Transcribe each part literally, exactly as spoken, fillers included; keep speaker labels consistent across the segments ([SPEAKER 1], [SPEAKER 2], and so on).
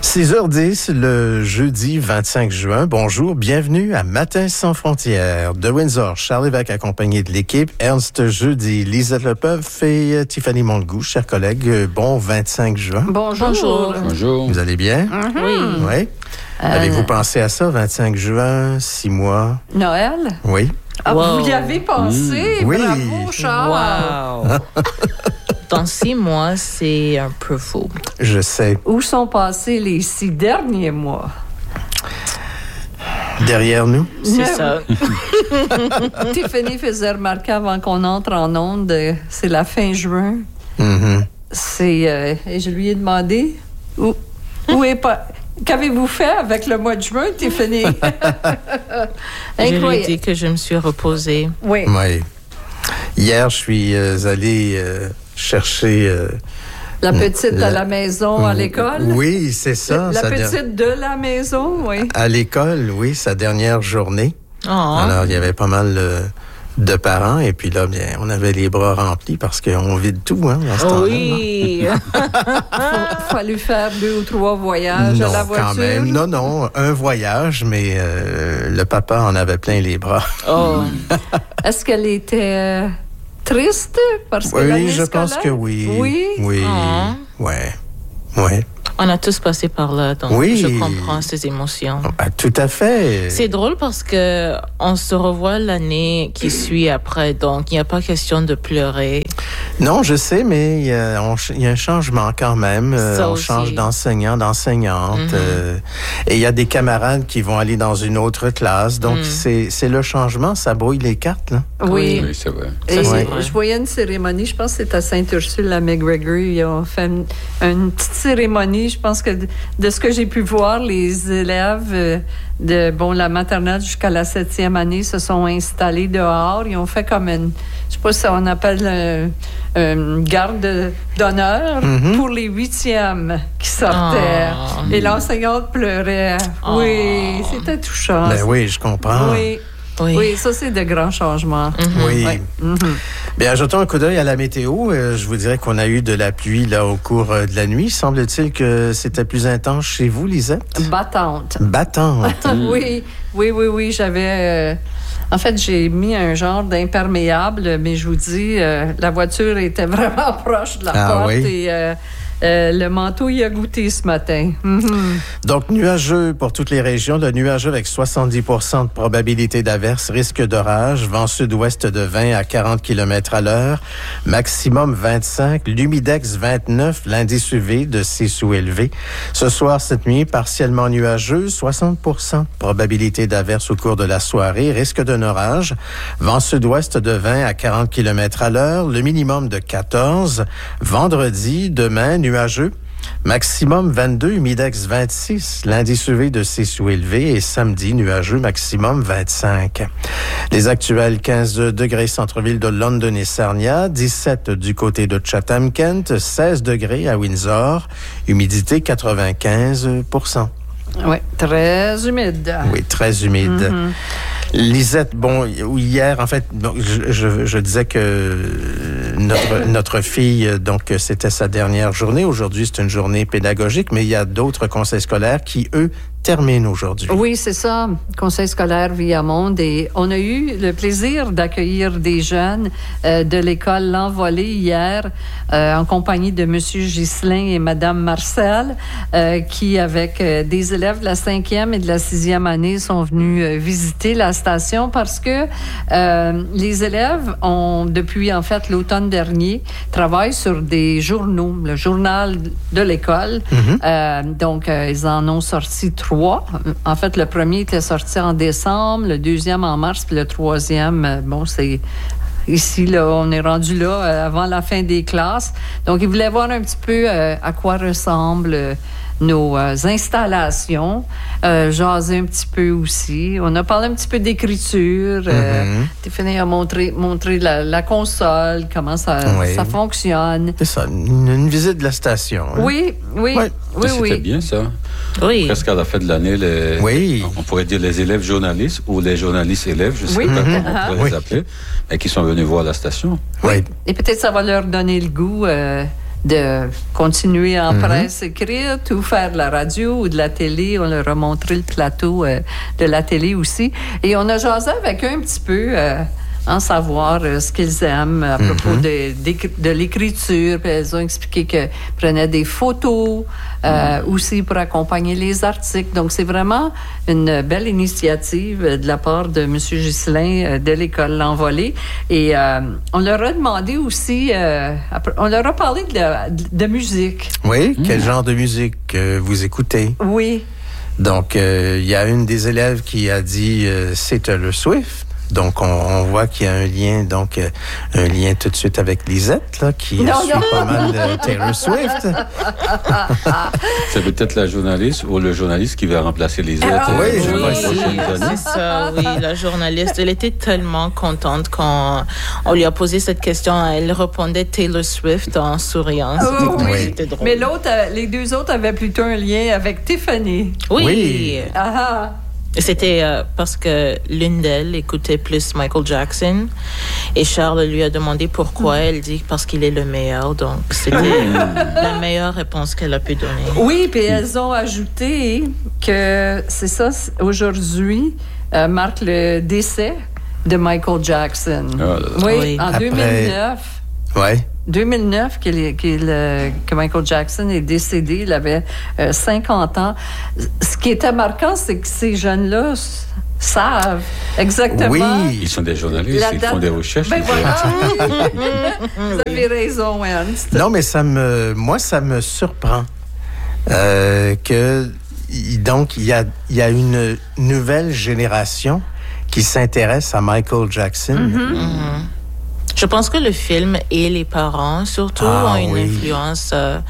[SPEAKER 1] six heures dix, le jeudi vingt-cinq juin. Bonjour, bienvenue à Matin sans frontières. De Windsor, Charles Lévesque accompagné de l'équipe, Ernst Jeudi, Lisette Lepeuf et Tiffany Montgou. Chers collègues, bon vingt-cinq juin.
[SPEAKER 2] Bonjour.
[SPEAKER 3] Bonjour.
[SPEAKER 1] Vous allez bien?
[SPEAKER 2] Mm-hmm. Oui.
[SPEAKER 1] Oui. Euh... Avez-vous pensé à ça, vingt-cinq juin, six mois?
[SPEAKER 2] Noël?
[SPEAKER 1] Oui.
[SPEAKER 2] Ah,
[SPEAKER 4] wow.
[SPEAKER 2] Vous y avez pensé?
[SPEAKER 1] Mmh. Oui.
[SPEAKER 2] Bravo, Charles.
[SPEAKER 4] Wow. Dans six mois, c'est un peu faux.
[SPEAKER 1] Je sais.
[SPEAKER 2] Où sont passés les six derniers mois?
[SPEAKER 1] Derrière nous?
[SPEAKER 4] C'est ça.
[SPEAKER 2] Tiffany faisait remarquer avant qu'on entre en onde, c'est la fin juin.
[SPEAKER 1] Mm-hmm.
[SPEAKER 2] C'est, euh, et je lui ai demandé, où, où est pas... Qu'avez-vous fait avec le mois de juin, Tiffany?
[SPEAKER 4] Je lui ai dit que je me suis reposée.
[SPEAKER 2] Oui.
[SPEAKER 1] Oui. Hier, je suis euh, allé euh, chercher... Euh,
[SPEAKER 2] la petite
[SPEAKER 1] la...
[SPEAKER 2] à la maison, à l'école?
[SPEAKER 1] Oui, c'est ça.
[SPEAKER 2] La petite
[SPEAKER 1] der...
[SPEAKER 2] de la maison, oui.
[SPEAKER 1] À l'école, oui, sa dernière journée.
[SPEAKER 4] Oh.
[SPEAKER 1] Alors, il y avait pas mal... Euh, de parents, et puis là, bien, on avait les bras remplis parce qu'on vide tout, hein, dans ce temps-là.
[SPEAKER 4] Oui!
[SPEAKER 2] Il fallu faire deux ou trois voyages
[SPEAKER 1] non,
[SPEAKER 2] à la voiture.
[SPEAKER 1] Quand même. Non, non, un voyage, mais euh, le papa en avait plein les bras.
[SPEAKER 4] Oh!
[SPEAKER 2] Est-ce qu'elle était euh, triste? Parce que
[SPEAKER 1] oui, je
[SPEAKER 2] scolaire?
[SPEAKER 1] pense que oui.
[SPEAKER 2] Oui?
[SPEAKER 1] Oui,
[SPEAKER 4] oh.
[SPEAKER 1] ouais, ouais.
[SPEAKER 4] On a tous passé par là, donc
[SPEAKER 1] oui.
[SPEAKER 4] je comprends ces émotions.
[SPEAKER 1] Ah, tout à fait.
[SPEAKER 4] C'est drôle parce que on se revoit l'année qui suit après, donc il n'y a pas question de pleurer.
[SPEAKER 1] Non, je sais, mais il y a, on, il y a un changement quand même. Euh, on
[SPEAKER 4] aussi.
[SPEAKER 1] change d'enseignant, d'enseignante.
[SPEAKER 4] Mm-hmm.
[SPEAKER 1] Euh, et il y a des camarades qui vont aller dans une autre classe. Donc, mm. c'est, c'est le changement, ça brouille les cartes, là.
[SPEAKER 2] Oui,
[SPEAKER 3] oui c'est vrai.
[SPEAKER 2] Et
[SPEAKER 4] ça,
[SPEAKER 2] c'est
[SPEAKER 4] vrai.
[SPEAKER 2] Je voyais une cérémonie, je pense que c'est à Sainte-Ursule, à McGregor. Ils ont fait une, une petite cérémonie. Je pense que de, de ce que j'ai pu voir, les élèves euh, de bon la maternelle jusqu'à la septième année se sont installés dehors. Ils ont fait comme une, je sais pas si on appelle euh, une garde d'honneur mm-hmm. pour les huitièmes qui sortaient. Oh. Et l'enseignante pleurait. Oh. Oui, c'était touchant.
[SPEAKER 1] Ben oui, je comprends.
[SPEAKER 2] Oui. Oui. oui, ça, c'est de grands changements.
[SPEAKER 1] Mm-hmm. Oui. oui.
[SPEAKER 2] Mm-hmm.
[SPEAKER 1] Bien, jetons un coup d'œil à la météo. Euh, je vous dirais qu'on a eu de la pluie là au cours euh, de la nuit. Semble-t-il que c'était plus intense chez vous, Lisette?
[SPEAKER 2] Battante.
[SPEAKER 1] Battante.
[SPEAKER 2] oui, oui, oui, oui. J'avais... Euh... En fait, j'ai mis un genre d'imperméable, mais je vous dis, euh, la voiture était vraiment proche de la
[SPEAKER 1] ah,
[SPEAKER 2] porte
[SPEAKER 1] oui?
[SPEAKER 2] et... Euh, Euh, le manteau y a goûté ce matin. Mm-hmm.
[SPEAKER 1] Donc, nuageux pour toutes les régions. Le nuageux avec soixante-dix pour cent de probabilité d'averse, risque d'orage, vent sud-ouest de vingt à quarante kilomètres à l'heure, maximum vingt-cinq, l'humidex vingt-neuf, l'indice U V de six sous-élevé. Ce soir, cette nuit, partiellement nuageux, soixante pour cent de probabilité d'averse au cours de la soirée, risque d'un orage, vent sud-ouest de vingt à quarante kilomètres à l'heure, le minimum de quatorze. Vendredi, demain, nuageux, maximum vingt-deux, humidex vingt-six, l'indice U V de six sous-élevé et samedi, nuageux, maximum vingt-cinq. Les actuels quinze degrés centre-ville de London et Sarnia, dix-sept du côté de Chatham-Kent, seize degrés à Windsor, humidité quatre-vingt-quinze pour cent.
[SPEAKER 2] Oui, très humide.
[SPEAKER 1] Oui, très humide. Mm-hmm. Lisette, bon, hier, en fait, bon, je, je, je disais que notre, notre fille, donc, c'était sa dernière journée. Aujourd'hui, c'est une journée pédagogique, mais il y a d'autres conseils scolaires qui, eux, terminent aujourd'hui.
[SPEAKER 2] Oui, c'est ça, conseil scolaire Viamonde. Et on a eu le plaisir d'accueillir des jeunes euh, de l'école L'Envolée hier, euh, en compagnie de M. Ghislain et Mme Marcel, euh, qui, avec euh, des élèves de la cinquième et de la sixième année, sont venus euh, visiter la station parce que euh, les élèves ont, depuis en fait l'automne dernier, travaillent sur des journaux, le journal de l'école. Mm-hmm. Euh, donc, euh, ils en ont sorti trois. En fait, le premier était sorti en décembre, le deuxième en mars, puis le troisième, bon, c'est... Ici, là, on est rendu là euh, avant la fin des classes. Donc, ils voulaient voir un petit peu euh, à quoi ressemblent euh, nos euh, installations, euh, jaser un petit peu aussi. On a parlé un petit peu d'écriture. Euh, mm-hmm. Tiffany a montré, montré la, la console, comment ça, oui. ça fonctionne.
[SPEAKER 1] C'est ça, une, une visite de la station. Hein?
[SPEAKER 2] Oui, oui,
[SPEAKER 1] ouais.
[SPEAKER 2] oui,
[SPEAKER 3] C'était
[SPEAKER 2] oui.
[SPEAKER 3] bien, ça.
[SPEAKER 4] Oui.
[SPEAKER 3] Presque à la fin de l'année, les,
[SPEAKER 1] oui.
[SPEAKER 3] on pourrait dire les élèves journalistes ou les journalistes élèves, je ne sais
[SPEAKER 2] oui.
[SPEAKER 3] pas
[SPEAKER 2] mm-hmm.
[SPEAKER 3] comment on pourrait
[SPEAKER 1] oui.
[SPEAKER 3] les appeler, et qui sont venus voir la station.
[SPEAKER 1] Oui.
[SPEAKER 2] Et peut-être ça va leur donner le goût... Euh, de continuer en
[SPEAKER 1] Mm-hmm.
[SPEAKER 2] presse écrite ou faire de la radio ou de la télé. On leur a montré le plateau euh, de la télé aussi. Et on a jasé avec eux un petit peu... Euh, en savoir euh, ce qu'ils aiment à propos mm-hmm. de, de l'écriture. Puis elles ont expliqué qu'elles prenaient des photos euh, mm-hmm. aussi pour accompagner les articles. Donc, c'est vraiment une belle initiative de la part de M. Ghislain euh, de l'École L'Envolée. Et euh, on leur a demandé aussi, euh, on leur a parlé de, la, de, de musique.
[SPEAKER 1] Oui, mm-hmm. Quel genre de musique euh, vous écoutez?
[SPEAKER 2] Oui.
[SPEAKER 1] Donc, il euh, y a une des élèves qui a dit euh, c'est Taylor Swift. Donc, on, on voit qu'il y a un lien, donc euh, un lien tout de suite avec Lisette, là, qui non, suit non. pas mal de Taylor Swift.
[SPEAKER 3] C'est peut-être la journaliste ou le journaliste qui va remplacer Lisette.
[SPEAKER 4] Ah, oui, oui, oui c'est ça, oui. La journaliste, elle était tellement contente quand on lui a posé cette question. Elle répondait Taylor Swift en souriant. C'était,
[SPEAKER 2] oh, oui.
[SPEAKER 4] c'était drôle.
[SPEAKER 2] Mais l'autre, les deux autres avaient plutôt un lien avec Tiffany.
[SPEAKER 4] Oui.
[SPEAKER 1] oui.
[SPEAKER 2] Ah.
[SPEAKER 4] C'était euh, parce que l'une d'elles écoutait plus Michael Jackson et Charles lui a demandé pourquoi. Mm. Elle dit parce qu'il est le meilleur. Donc, c'était la meilleure réponse qu'elle a pu donner.
[SPEAKER 2] Oui, puis elles ont ajouté que c'est ça, aujourd'hui, euh, marque le décès de Michael Jackson.
[SPEAKER 3] Oh,
[SPEAKER 2] oui,
[SPEAKER 1] oui,
[SPEAKER 2] en
[SPEAKER 1] après...
[SPEAKER 2] deux mille neuf.
[SPEAKER 1] Oui.
[SPEAKER 2] deux mille neuf, qu'il, qu'il, euh, que Michael Jackson est décédé. Il avait euh, cinquante ans. Ce qui était marquant, c'est que ces jeunes-là s- savent exactement...
[SPEAKER 1] Oui.
[SPEAKER 3] Ils sont des journalistes, ils font des recherches.
[SPEAKER 2] Ben voilà. Vous avez raison, Ernst.
[SPEAKER 1] Non, mais ça me, moi, ça me surprend euh, que, donc, il y a, il y a une nouvelle génération qui s'intéresse à Michael Jackson.
[SPEAKER 2] Mm-hmm.
[SPEAKER 4] Mm-hmm. Je pense que le film et les parents, surtout,
[SPEAKER 1] ah,
[SPEAKER 4] ont une
[SPEAKER 1] oui.
[SPEAKER 4] influence euh,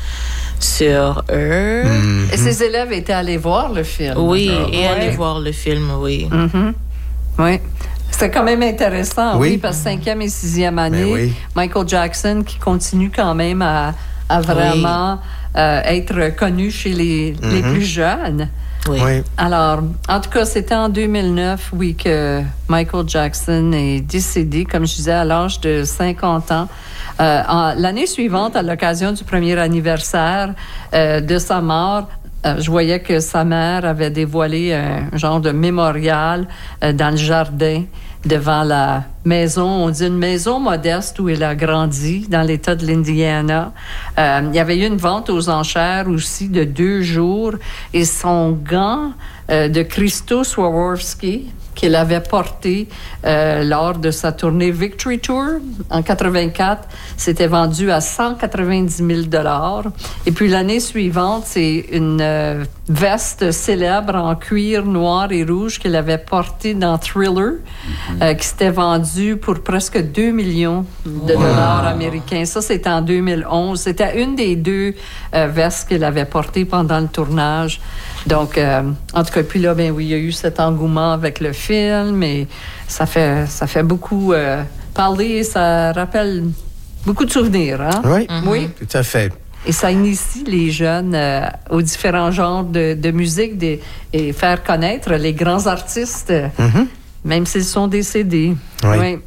[SPEAKER 4] sur eux.
[SPEAKER 1] Mm-hmm.
[SPEAKER 2] Et ces élèves étaient allés voir le film.
[SPEAKER 4] Oui,
[SPEAKER 2] alors,
[SPEAKER 4] et
[SPEAKER 2] ouais.
[SPEAKER 4] aller voir le film, oui.
[SPEAKER 2] Mm-hmm. Oui. C'était quand même intéressant, oui,
[SPEAKER 1] oui
[SPEAKER 2] parce que cinquième et sixième année,
[SPEAKER 1] oui.
[SPEAKER 2] Michael Jackson qui continue quand même à, à vraiment oui. euh, être connu chez les, mm-hmm. les plus jeunes.
[SPEAKER 4] Oui.
[SPEAKER 1] oui.
[SPEAKER 2] Alors, en tout cas, c'était en deux mille neuf, oui, que Michael Jackson est décédé, comme je disais, à l'âge de cinquante ans. Euh, en, l'année suivante, à l'occasion du premier anniversaire euh, de sa mort, euh, je voyais que sa mère avait dévoilé un genre de mémorial euh, dans le jardin devant la maison, on dit une maison modeste où elle a grandi dans l'État de l'Indiana. Euh, il y avait eu une vente aux enchères aussi de deux jours et son gant euh, de Christo Swarovski qu'elle avait porté euh, lors de sa tournée Victory Tour en quatre-vingt-quatre, s'était vendu à cent quatre-vingt-dix mille dollars. Et puis l'année suivante, c'est une euh, veste célèbre en cuir noir et rouge qu'elle avait portée dans Thriller, mm-hmm. euh, qui s'était vendue pour presque deux millions de wow. dollars américains. Ça, c'était en deux mille onze. C'était une des deux euh, vestes qu'elle avait portées pendant le tournage. Donc, euh, en tout cas, puis là, ben oui, il y a eu cet engouement avec le film et ça fait, ça fait beaucoup euh, parler, ça rappelle beaucoup de souvenirs, hein?
[SPEAKER 1] Oui,
[SPEAKER 2] mm-hmm. oui,
[SPEAKER 1] tout à fait.
[SPEAKER 2] Et ça initie les jeunes euh, aux différents genres de, de musique de, et faire connaître les grands artistes, mm-hmm. même s'ils sont décédés.
[SPEAKER 1] Oui.
[SPEAKER 2] oui.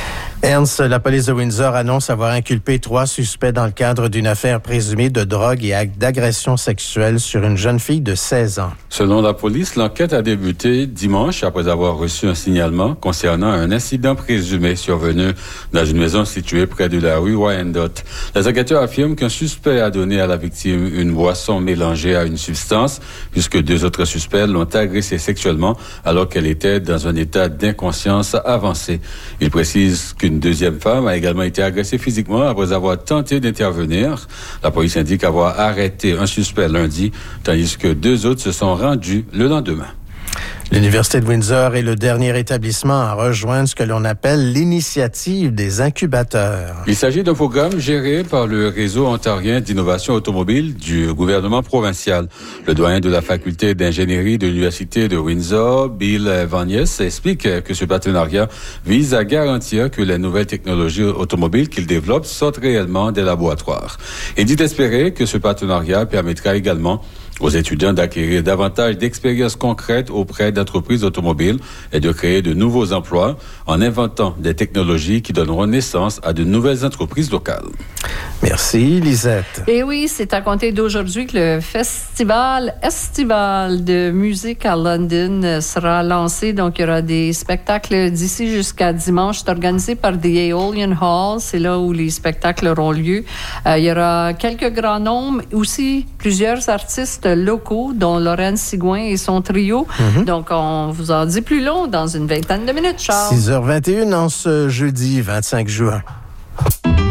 [SPEAKER 1] Ernst, la police de Windsor annonce avoir inculpé trois suspects dans le cadre d'une affaire présumée de drogue et d'agression sexuelle sur une jeune fille de seize ans.
[SPEAKER 3] Selon la police, l'enquête a débuté dimanche après avoir reçu un signalement concernant un incident présumé survenu dans une maison située près de la rue Wyandotte. Les enquêteurs affirment qu'un suspect a donné à la victime une boisson mélangée à une substance, puisque deux autres suspects l'ont agressée sexuellement alors qu'elle était dans un état d'inconscience avancé. Il précise que Une deuxième femme a également été agressée physiquement après avoir tenté d'intervenir. La police indique avoir arrêté un suspect lundi, tandis que deux autres se sont rendus le lendemain.
[SPEAKER 1] L'Université de Windsor est le dernier établissement à rejoindre ce que l'on appelle l'initiative des incubateurs.
[SPEAKER 3] Il s'agit d'un programme géré par le réseau ontarien d'innovation automobile du gouvernement provincial. Le doyen de la faculté d'ingénierie de l'Université de Windsor, Bill Vanies, explique que ce partenariat vise à garantir que les nouvelles technologies automobiles qu'il développe sortent réellement des laboratoires. Il dit espérer que ce partenariat permettra également aux étudiants d'acquérir davantage d'expériences concrètes auprès d'entreprises automobiles et de créer de nouveaux emplois en inventant des technologies qui donneront naissance à de nouvelles entreprises locales.
[SPEAKER 1] Merci, Lisette.
[SPEAKER 2] Et oui, c'est à compter d'aujourd'hui que le festival estival de musique à London sera lancé. Donc, il y aura des spectacles d'ici jusqu'à dimanche. C'est organisé par The Aeolian Hall. C'est là où les spectacles auront lieu. Euh, il y aura quelques grands noms, aussi plusieurs artistes locaux, dont Lorraine Sigouin et son trio. Mm-hmm. Donc, on vous en dit plus long dans une vingtaine de minutes, Charles.
[SPEAKER 1] six heures vingt et une en ce jeudi vingt-cinq juin.